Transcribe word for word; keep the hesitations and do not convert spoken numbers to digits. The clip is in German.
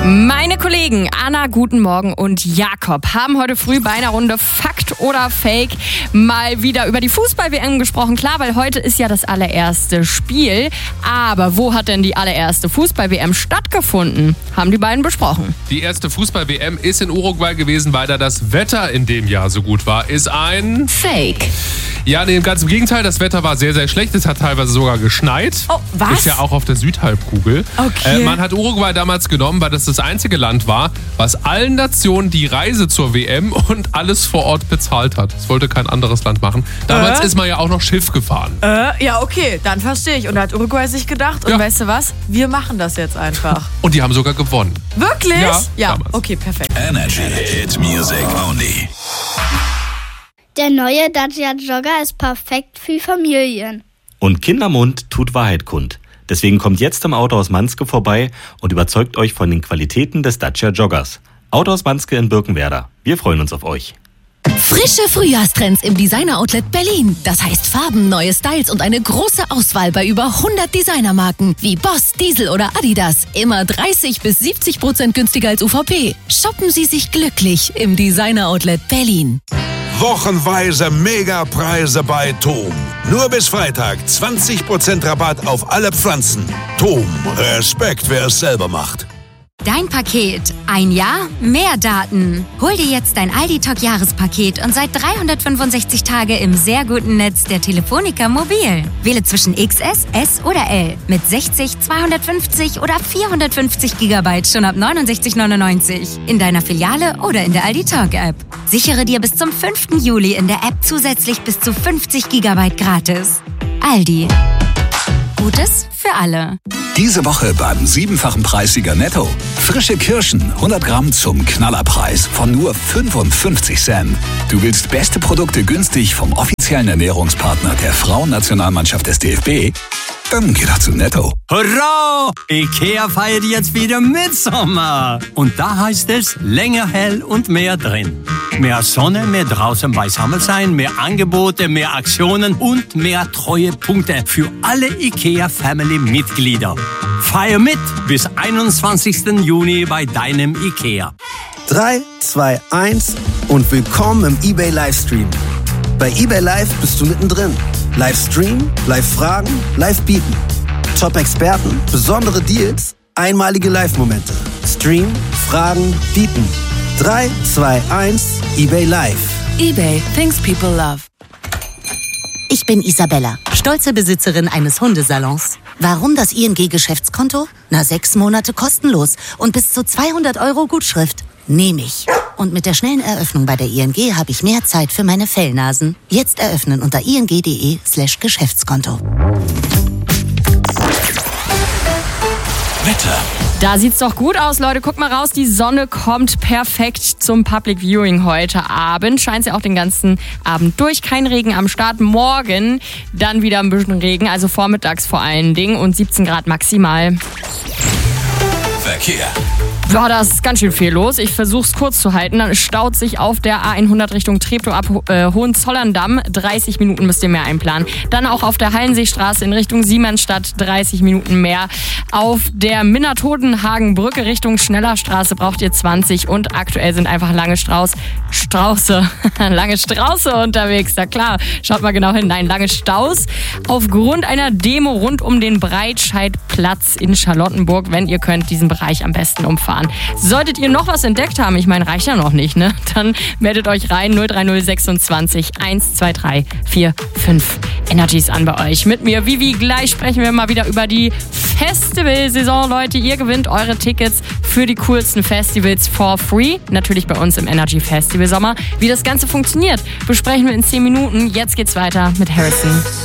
Meine Kollegen Anna, guten Morgen, und Jakob haben heute früh bei einer Runde Fakt oder Fake mal wieder über die Fußball-W M gesprochen. Klar, weil heute ist ja das allererste Spiel. Aber wo hat denn die allererste Fußball-W M stattgefunden? Haben die beiden besprochen. Die erste Fußball-W M ist in Uruguay gewesen, weil da das Wetter in dem Jahr so gut war. Ist ein Fake. Ja, nee, ganz im Gegenteil. Das Wetter war sehr, sehr schlecht. Es hat teilweise sogar geschneit. Oh, was? Ist ja auch auf der Südhalbkugel. Okay. Äh, man hat Uruguay damals genommen, weil das das einzige Land war, was allen Nationen die Reise zur W M und alles vor Ort bezahlt hat. Das wollte kein anderes Land machen. Damals äh? ist man ja auch noch Schiff gefahren. Äh, ja, okay, dann verstehe ich. Und da hat Uruguay sich gedacht, und Ja. weißt du was? Wir machen das jetzt einfach. Und die haben sogar gewonnen. Wirklich? Ja, Ja, damals. okay, perfekt. Energy Hit Music Only. Der neue Dacia Jogger ist perfekt für Familien. Und Kindermund tut Wahrheit kund. Deswegen kommt jetzt im Autohaus Manske vorbei und überzeugt euch von den Qualitäten des Dacia Joggers. Autohaus Manske in Birkenwerder. Wir freuen uns auf euch. Frische Frühjahrstrends im Designer-Outlet Berlin. Das heißt Farben, neue Styles und eine große Auswahl bei über hundert Designermarken wie Boss, Diesel oder Adidas. Immer dreißig bis siebzig Prozent günstiger als U V P. Shoppen Sie sich glücklich im Designer-Outlet Berlin. Wochenweise Megapreise bei Tom. Nur bis Freitag zwanzig Prozent Rabatt auf alle Pflanzen. Tom, Respekt, wer es selber macht. Dein Paket. Ein Jahr, mehr Daten. Hol dir jetzt dein Aldi-Talk-Jahrespaket und seit dreihundertfünfundsechzig Tage im sehr guten Netz der Telefonica Mobil. Wähle zwischen X S, S oder L mit sechzig, zweihundertfünfzig oder vierhundertfünfzig Gigabyte schon ab neunundsechzig neunundneunzig in deiner Filiale oder in der Aldi-Talk-App. Sichere dir bis zum fünften Juli in der App zusätzlich bis zu fünfzig Gigabyte gratis. Aldi. Gutes für alle. Diese Woche beim siebenfachen Preissieger Netto. Frische Kirschen, hundert Gramm zum Knallerpreis von nur fünfundfünfzig Cent. Du willst beste Produkte günstig vom offiziellen Ernährungspartner der Frauennationalmannschaft des D F B? Dann geh doch zu Netto. Hurra! Ikea feiert jetzt wieder Mitsommer. Und da heißt es länger hell und mehr drin. Mehr Sonne, mehr draußen beisammen sein, mehr Angebote, mehr Aktionen und mehr Treuepunkte für alle Ikea-Family-Mitglieder. Feier mit bis einundzwanzigsten Juni bei deinem Ikea. drei, zwei, eins und willkommen im eBay Livestream. Bei eBay Live bist du mittendrin. Livestream, Live-Fragen, Live-Bieten. Top-Experten, besondere Deals, einmalige Live-Momente. Stream, Fragen, Bieten. drei, zwei, eins, eBay Live. eBay, things people love. Ich bin Isabella, stolze Besitzerin eines Hundesalons. Warum das I N G-Geschäftskonto? Na, sechs Monate kostenlos und bis zu zweihundert Euro Gutschrift. Nehme ich. Und mit der schnellen Eröffnung bei der I N G habe ich mehr Zeit für meine Fellnasen. Jetzt eröffnen unter ing.de slash Geschäftskonto. Wetter. Da sieht's doch gut aus, Leute. Guckt mal raus, die Sonne kommt perfekt zum Public Viewing heute Abend. Scheint sie auch den ganzen Abend durch. Kein Regen am Start. Morgen dann wieder ein bisschen Regen, also vormittags vor allen Dingen, und siebzehn Grad maximal. Verkehr. Ja, da ist ganz schön viel los. Ich versuche es kurz zu halten. Dann staut sich auf der A hundert Richtung Treptow ab äh, Hohenzollern-Damm. dreißig Minuten müsst ihr mehr einplanen. Dann auch auf der Hallenseestraße in Richtung Siemensstadt dreißig Minuten mehr. Auf der Minna-Todenhagen-Brücke Richtung Schnellerstraße braucht ihr zwanzig. Und aktuell sind einfach lange Strauß, Strauße, lange Strauße unterwegs. Na klar, schaut mal genau hin. Nein, lange Staus aufgrund einer Demo rund um den Breitscheidplatz in Charlottenburg. Wenn ihr könnt, diesen Bereich am besten umfahren. Solltet ihr noch was entdeckt haben, ich meine, reicht ja noch nicht, ne? Dann meldet euch rein, null drei null sechsundzwanzig eins zwei drei vier fünf. Energy ist an bei euch. Mit mir, Vivi, gleich sprechen wir mal wieder über die Festivalsaison, Leute. Ihr gewinnt eure Tickets für die coolsten Festivals for free. Natürlich bei uns im Energy Festival Sommer. Wie das Ganze funktioniert, besprechen wir in zehn Minuten. Jetzt geht's weiter mit Harrison.